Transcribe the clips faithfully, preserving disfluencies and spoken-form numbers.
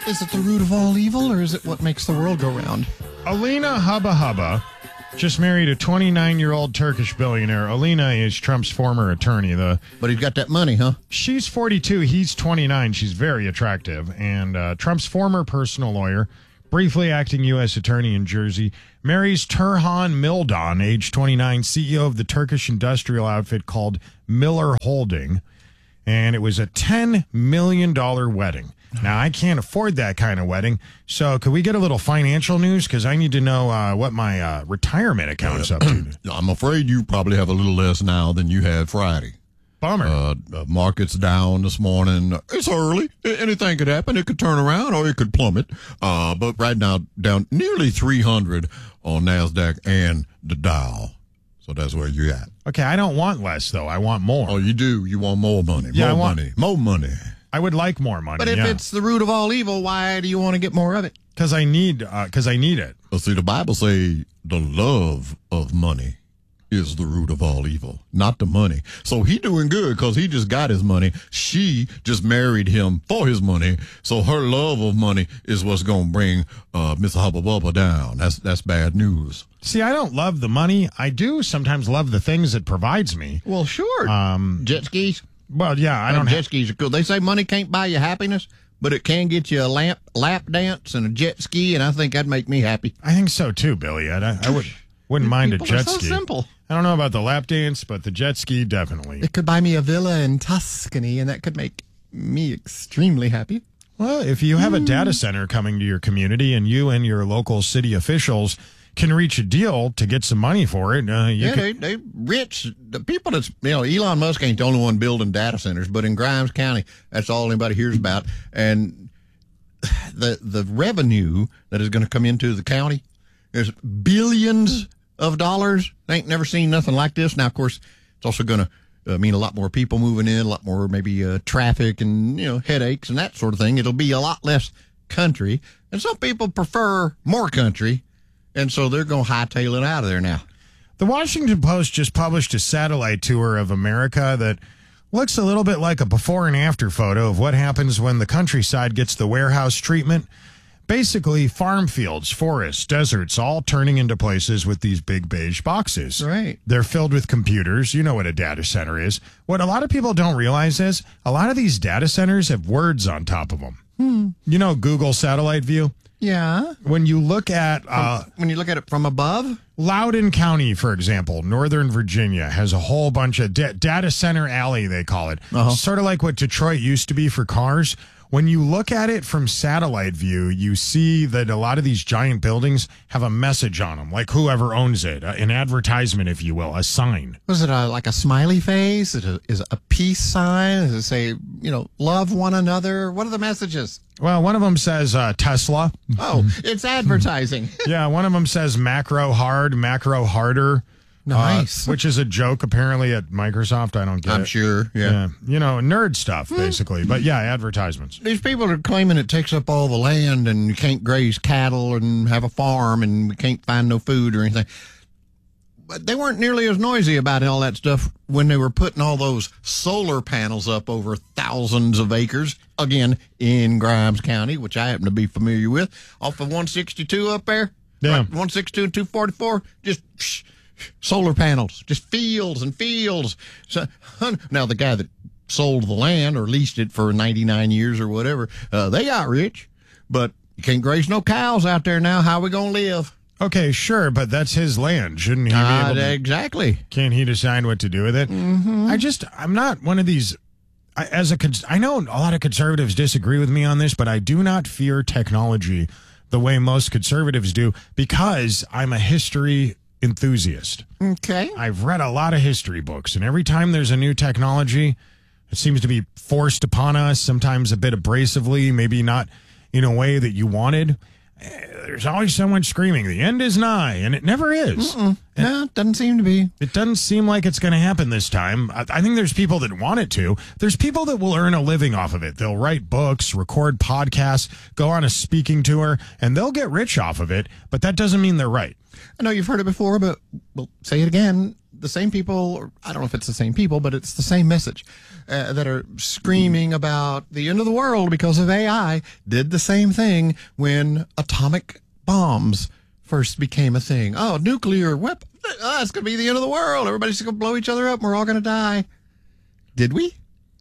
Is it the root of all evil, or is it what makes the world go round? Alina Hubba Hubba just married a twenty-nine-year-old Turkish billionaire. Alina is Trump's former attorney. The But he's got that money, huh? She's forty-two. He's twenty-nine. She's very attractive. And uh, Trump's former personal lawyer, briefly acting U S attorney in Jersey, marries Turhan Mildan, age twenty-nine, C E O of the Turkish industrial outfit called Miller Holding. And it was a ten million dollars wedding. Now, I can't afford that kind of wedding, so could we get a little financial news? Because I need to know uh, what my uh, retirement account's up to. I'm afraid you probably have a little less now than you had Friday. Bummer. Uh, uh, market's down this morning. It's early. A- Anything could happen. It could turn around or it could plummet. Uh, but right now, down nearly three hundred on NASDAQ and the Dow. So that's where you're at. Okay, I don't want less, though. I want more. Oh, you do? You want more money. Yeah, more I want- money. More money. I would like more money. But if yeah. it's the root of all evil, why do you want to get more of it? Because I need, because I need it. Well, see, the Bible say the love of money is the root of all evil, not the money. So he doing good because he just got his money. She just married him for his money. So her love of money is what's going to bring uh, Mister Hubba Bubba down. That's that's bad news. See, I don't love the money. I do sometimes love the things it provides me. Well, sure. Um, jet skis. Well, yeah, I don't jet have. skis are cool. They say money can't buy you happiness, but it can get you a lamp, lap dance and a jet ski, and I think that'd make me happy. I think so too, Billy. I, I would wouldn't mind a People are jet so ski. simple. I don't know about the lap dance, but the jet ski definitely. It could buy me a villa in Tuscany, and that could make me extremely happy. Well, if you have a data center coming to your community and you and your local city officials can reach a deal to get some money for it, uh, you Yeah, can, they they rich. The people that's, you know, Elon Musk ain't the only one building data centers, but in Grimes County, that's all anybody hears about. And the the revenue that is going to come into the county is billions of dollars. They ain't never seen nothing like this. Now, of course, it's also going to uh, mean a lot more people moving in, a lot more maybe uh, traffic and, you know, headaches and that sort of thing. It'll be a lot less country. And some people prefer more country. And so they're going to hightail it out of there now. The Washington Post just published a satellite tour of America that looks a little bit like a before and after photo of what happens when the countryside gets the warehouse treatment. Basically, farm fields, forests, deserts, all turning into places with these big beige boxes. Right. They're filled with computers. You know what a data center is. What a lot of people don't realize is a lot of these data centers have words on top of them. Hmm. You know Google Satellite View? Yeah. When you look at uh, When you look at it from above? Loudoun County, for example, Northern Virginia, has a whole bunch of da- data center alley, they call it. Uh-huh. Sort of like what Detroit used to be for cars. When you look at it from satellite view, you see that a lot of these giant buildings have a message on them, like whoever owns it, uh, an advertisement, if you will, a sign. Was it a, like a smiley face? Is it, a, is it a peace sign? Does it say, you know, love one another? What are the messages? Well, one of them says uh, Tesla. Oh, it's advertising. Yeah, one of them says macro hard, macro harder. Nice. Uh, which is a joke, apparently, at Microsoft. I don't get I'm it. sure, yeah. You know, nerd stuff, basically. But yeah, advertisements. These people are claiming it takes up all the land and you can't graze cattle and have a farm and we can't find no food or anything. But they weren't nearly as noisy about all that stuff when they were putting all those solar panels up over thousands of acres, again, in Grimes County, which I happen to be familiar with, off of one sixty-two up there. Yeah. Right, one sixty-two and two forty-four, just psh, solar panels, just fields and fields. So, now, the guy that sold the land or leased it for ninety-nine years or whatever, uh, they got rich, but you can't graze no cows out there now. How are we going to live? Okay, sure, but that's his land. Shouldn't he be Uh, able to, exactly. can't he decide what to do with it? Mm-hmm. I just, I'm not one of these, I, as a, cons- I know a lot of conservatives disagree with me on this, but I do not fear technology the way most conservatives do because I'm a history enthusiast. Okay. I've read a lot of history books, and every time there's a new technology, it seems to be forced upon us, sometimes a bit abrasively, maybe not in a way that you wanted. There's always someone screaming, the end is nigh, and it never is. No, it doesn't seem to be. It doesn't seem like it's going to happen this time. I, I think there's people that want it to. There's people that will earn a living off of it. They'll write books, record podcasts, go on a speaking tour, and they'll get rich off of it, but that doesn't mean they're right. I know you've heard it before, but we'll say it again. the same people, I don't know if it's the same people, but it's the same message uh, that are screaming about the end of the world because of A I did the same thing when atomic bombs first became a thing. Oh, nuclear weapon. Oh, it's going to be the end of the world. Everybody's going to blow each other up and we're all going to die. Did we?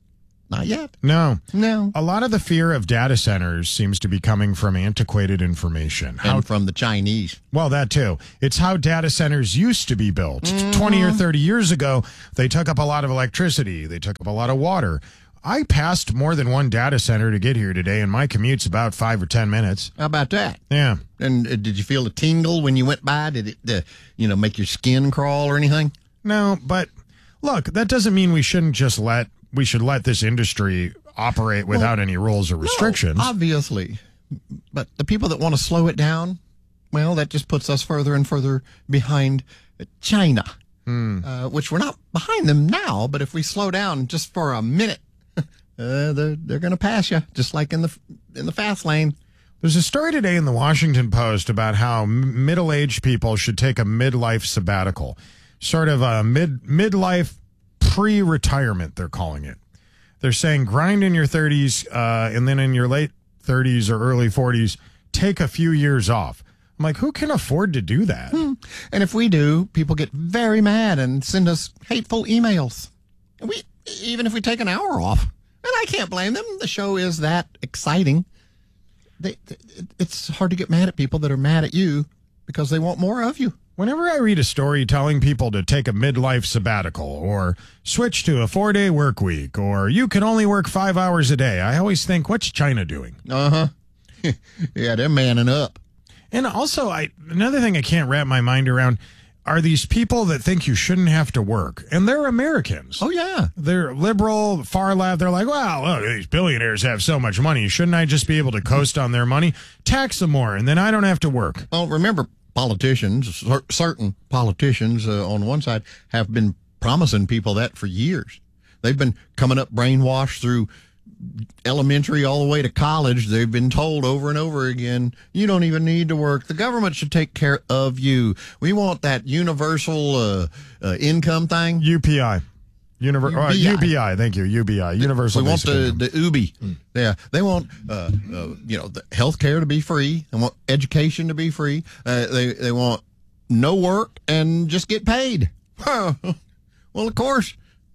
Not yet. No. No. A lot of the fear of data centers seems to be coming from antiquated information. How, and from the Chinese. Well, that too. It's how data centers used to be built. Mm-hmm. twenty or thirty years ago, they took up a lot of electricity. They took up a lot of water. I passed more than one data center to get here today, and my commute's about five or ten minutes. How about that? Yeah. And uh, did you feel a tingle when you went by? Did it, uh, you know, make your skin crawl or anything? No, but look, that doesn't mean we shouldn't just let, we should let this industry operate without well, any rules or restrictions. No, obviously. But the people that want to slow it down, well, that just puts us further and further behind China, mm. uh, which we're not behind them now, but if we slow down just for a minute, Uh, they're they're going to pass you, just like in the in the fast lane. There's a story today in the Washington Post about how m- middle-aged people should take a midlife sabbatical, sort of a mid midlife pre-retirement. They're calling it. They're saying grind in your thirties, uh, and then in your late thirties or early forties, take a few years off. I'm like, who can afford to do that? Hmm. And if we do, people get very mad and send us hateful emails. We even if we take an hour off. And I can't blame them. The show is that exciting. They, it's hard to get mad at people that are mad at you because they want more of you. Whenever I read a story telling people to take a midlife sabbatical or switch to a four-day work week or you can only work five hours a day, I always think, what's China doing? Uh-huh. Yeah, they're manning up. And also, I another thing I can't wrap my mind around are these people that think you shouldn't have to work. And they're Americans. Oh, yeah. They're liberal, far left. They're like, well, look, these billionaires have so much money. Shouldn't I just be able to coast on their money? Tax them more, and then I don't have to work. Well, remember, politicians, cer- certain politicians uh, on one side have been promising people that for years. They've been coming up brainwashed through elementary all the way to college. They've been told over and over again, you don't even need to work. The government should take care of you. We want that universal uh, uh, income thing. U P I. Univer- uh, U B I, thank you, U B I, Universal We want Basic the, Income. the U B I. Mm. Yeah, they want, uh, uh, you know, the health care to be free. They want education to be free. Uh, they, they want no work and just get paid. Well, of course.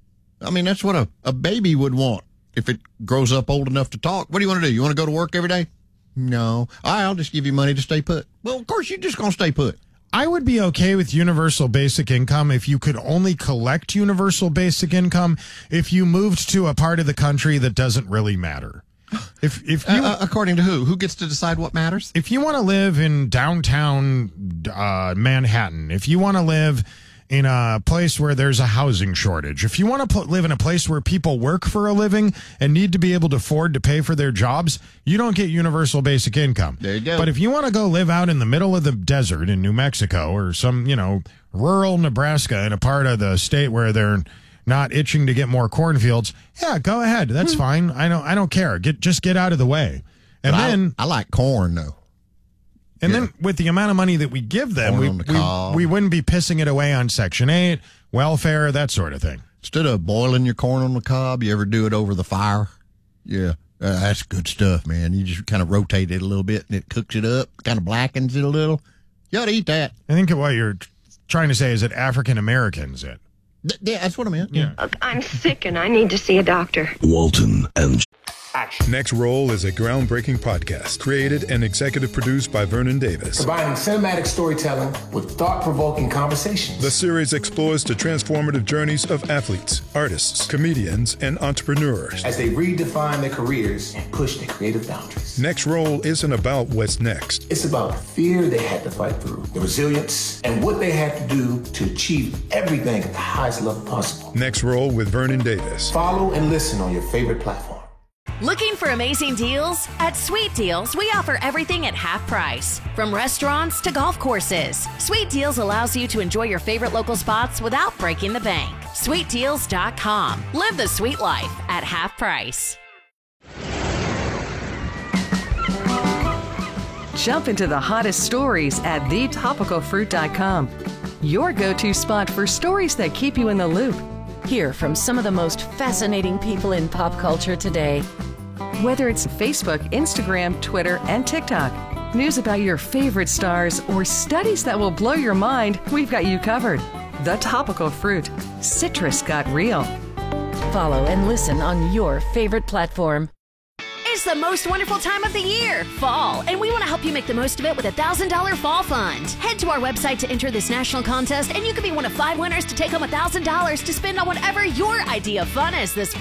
I mean, that's what a, a baby would want. If it grows up old enough to talk, what do you want to do? You want to go to work every day? No. I'll just give you money to stay put. Well, of course, you're just going to stay put. I would be okay with universal basic income if you could only collect universal basic income if you moved to a part of the country that doesn't really matter. If if you, uh, according to who? Who gets to decide what matters? If you want to live in downtown uh, Manhattan, if you want to live in a place where there's a housing shortage, if you want to put, live in a place where people work for a living and need to be able to afford to pay for their jobs, you don't get universal basic income. There you go. But if you want to go live out in the middle of the desert in New Mexico or some, you know, rural Nebraska in a part of the state where they're not itching to get more cornfields, yeah, go ahead. That's hmm. fine. I don't, I don't care. Get, just get out of the way. And but then I, I like corn though. And yeah. then with the amount of money that we give them, we, the we, we wouldn't be pissing it away on Section eight, welfare, that sort of thing. Instead of boiling your corn on the cob, you ever do it over the fire? Yeah, uh, that's good stuff, man. You just kind of rotate it a little bit, and it cooks it up, kind of blackens it a little. You ought to eat that. I think what you're trying to say is that African Americans it. Th- yeah, that's what I meant. Yeah. I'm sick, and I need to see a doctor. Walton and Action. Next Roll is a groundbreaking podcast created and executive produced by Vernon Davis. Combining cinematic storytelling with thought-provoking conversations. The series explores the transformative journeys of athletes, artists, comedians, and entrepreneurs as they redefine their careers and push their creative boundaries. Next Roll isn't about what's next. It's about the fear they had to fight through, the resilience, and what they had to do to achieve everything at the highest level possible. Next Roll with Vernon Davis. Follow and listen on your favorite platform. Looking for amazing deals? At Sweet Deals, we offer everything at half price. From restaurants to golf courses, Sweet Deals allows you to enjoy your favorite local spots without breaking the bank. sweet deals dot com. Live the sweet life at half price. Jump into the hottest stories at the topical fruit dot com. your go-to spot for stories that keep you in the loop. Hear from some of the most fascinating people in pop culture today. Whether it's Facebook, Instagram, Twitter, and TikTok, news about your favorite stars, or studies that will blow your mind, we've got you covered. The Topical Fruit. Citrus got real. Follow and listen on your favorite platform. It's the most wonderful time of the year, fall, and we want to help you make the most of it with a one thousand dollars Fall Fund. Head to our website to enter this national contest, and you could be one of five winners to take home one thousand dollars to spend on whatever your idea of fun is this fall.